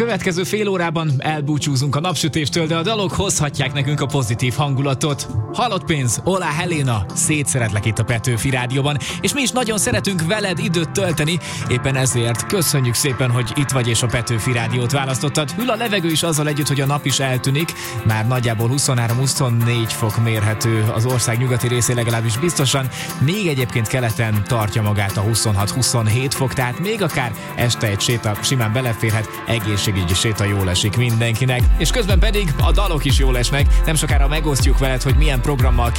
következő fél órában elbúcsúzunk a napsütéstől, de a dalok hozhatják nekünk a pozitív hangulatot. Halott pénz, Olá Helena, szétszeretlek itt a Petőfi Rádióban, és mi is nagyon szeretünk veled időt tölteni, éppen ezért köszönjük szépen, hogy itt vagy és a Petőfi Rádiót választottad. Hűl a levegő is azzal együtt, hogy a nap is eltűnik, már nagyjából 23-24 fok mérhető az ország nyugati részén legalábbis biztosan, még egyébként keleten tartja magát a 26-27 fok, tehát még akár este egy séta simán beleférhet, egészségügyi séta jól esik mindenkinek. És közben pedig a dalok is jól esnek, nem sokára megosztjuk veled, hogy milyen programmal